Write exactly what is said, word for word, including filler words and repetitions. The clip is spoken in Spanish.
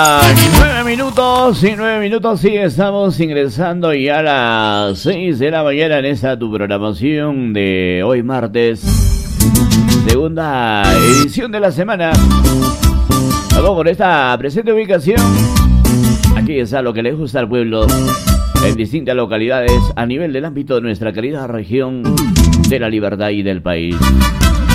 Nueve minutos y nueve minutos, sí, estamos ingresando ya a las seis de la mañana en esta tu programación de hoy martes, segunda edición de la semana. Vamos con esta presente ubicación. Aquí está lo que le gusta al pueblo en distintas localidades a nivel del ámbito de nuestra querida región de la libertad y del país.